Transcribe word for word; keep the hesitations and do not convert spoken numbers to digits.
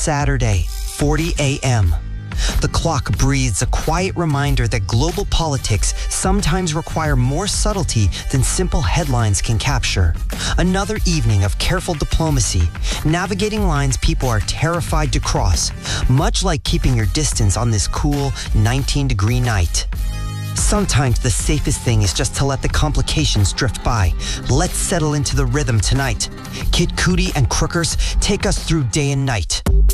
Saturday, forty a m The clock breathes a quiet reminder that global politics sometimes require more subtlety than simple headlines can capture. Another evening of careful diplomacy, navigating lines people are terrified to cross, much like keeping your distance on this cool nineteen degree night. Sometimes the safest thing is just to let the complications drift by. Let's settle into the rhythm tonight. Kid Cudi and Crookers take us through day and night.